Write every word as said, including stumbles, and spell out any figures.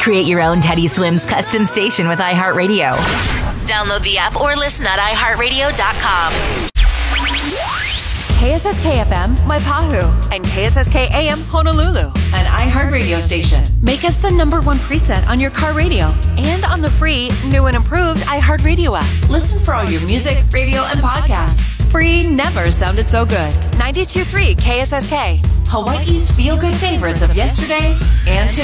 Create your own Teddy Swims custom station with iHeartRadio. Download the app or listen at i heart radio dot com. K S S K F M, Waipahu, and K S S K A M, Honolulu, an iHeartRadio station. Make us the number one preset on your car radio and on the free, new and improved iHeartRadio app. Listen for all your music, radio, and podcasts. Free never sounded so good. ninety-two point three K S S K, Hawaii's feel-good favorites of yesterday and today.